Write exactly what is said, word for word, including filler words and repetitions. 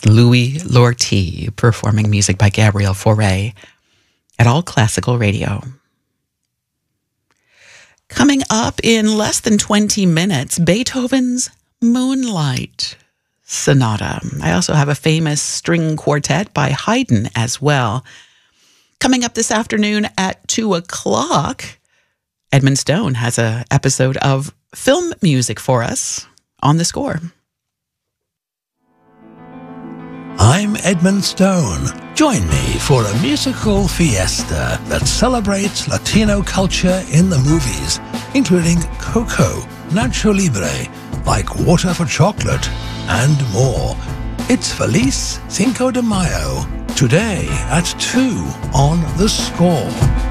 That's Louis Lortie performing music by Gabriel Fauré at All Classical Radio. Coming up in less than twenty minutes, Beethoven's Moonlight Sonata. I also have a famous string quartet by Haydn as well. Coming up this afternoon at two o'clock, Edmund Stone has an episode of film music for us on The Score. I'm Edmund Stone. Join me for a musical fiesta that celebrates Latino culture in the movies, including Coco, Nacho Libre, Like Water for Chocolate, and more. It's Feliz Cinco de Mayo, today at two on The Score.